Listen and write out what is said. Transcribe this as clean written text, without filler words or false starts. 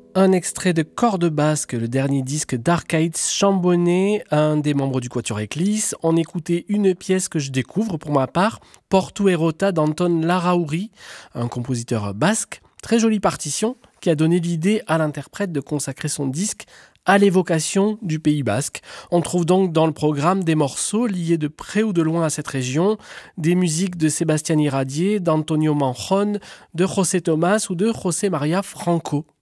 Un extrait de Cordes basques, le dernier disque d'Arcades Chambonnet, un des membres du Quatuor Éclisse. On écoutait une pièce que je découvre pour ma part, Porto Erota d'Anton Larraouri, un compositeur basque. Très jolie partition qui a donné l'idée à l'interprète de consacrer son disque à l'évocation du Pays basque. On trouve donc dans le programme des morceaux liés de près ou de loin à cette région, des musiques de Sébastien Iradier, d'Antonio Manjon, de José Tomás ou de José María Franco.